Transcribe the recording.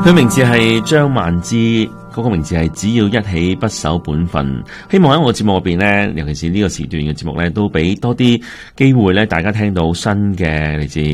佢名字係張曼芝，嗰個名字係只要一起不守本分。希望喺我嘅節目入邊呢，尤其是呢個時段嘅節目呢，都俾多啲機會呢，大家聽到新嘅嚟自